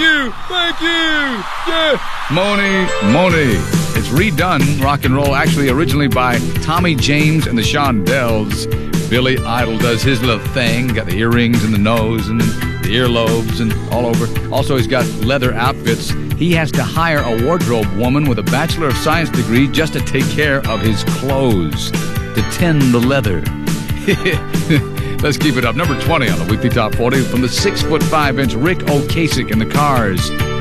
you, yeah. Moni. It's redone, rock and roll, actually originally by Tommy James and the Shondells. Billy Idol does his little thing, got the earrings and the nose and the earlobes and all over. Also, he's got leather outfits. He has to hire a wardrobe woman with a Bachelor of Science degree just to take care of his clothes, to tend the leather. Let's keep it up. Number 20 on the Weekly Top 40 from the 6'5" Rick Ocasek and the Cars.